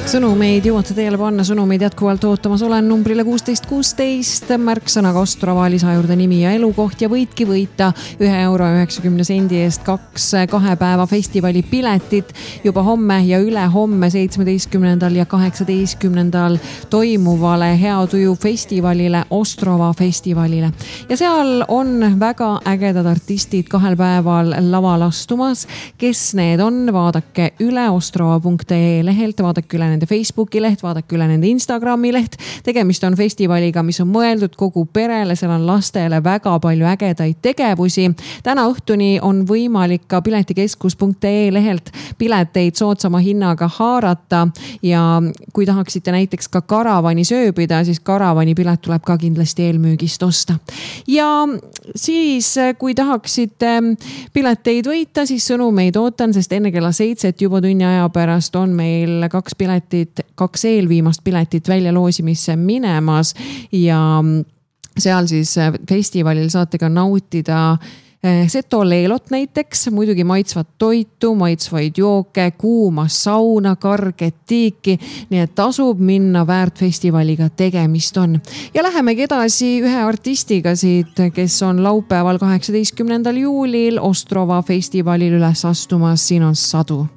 Sõnumeid jõuate teile panna, sõnumeid jätkuvalt ootamas olen numbrile 1616, märksõnaga Ostrava lisa juurde nimi ja elukoht ja võidki võita €1.90 eest 2 päeva festivali piletit juba homme ja ülehomme 17. ja 18. toimuvale Heatuju festivalile, Ostrava festivalile. Ja seal on väga ägedad artistid 2 päeval laval astumas. Kes need on? Vaadake üle ostrava.ee lehelt, vaadake üle nende Facebooki leht, vaadake üle nende Instagrami leht. Tegemist on festivaliga, mis on mõeldud kogu perele, seal on lastele väga palju ägedaid tegevusi. Täna õhtuni on võimalik ka piletikeskus.ee lehelt pileteid soodsama hinnaga haarata ja kui tahaksite näiteks ka karavani sööbida, siis karavani pilet tuleb ka kindlasti eelmüügist osta. Ja siis kui tahaksite pileteid võita, siis sõnumeid ootan, sest enne kella 7 juba tunni aja pärast on meil 2 eelviimast piletit välja loosimisse minemas ja seal siis festivalil saate ka nautida Seto leelot näiteks, muidugi maitsvat toitu, maitsvaid jooke, kuuma sauna, karget tiiki, nii et tasub minna, väärt festivaliga tegemist on. Ja lähemegi edasi ühe artistiga siit, kes on laupäeval 18. juulil Ostrava festivalil üles astumas, siin on Sadu.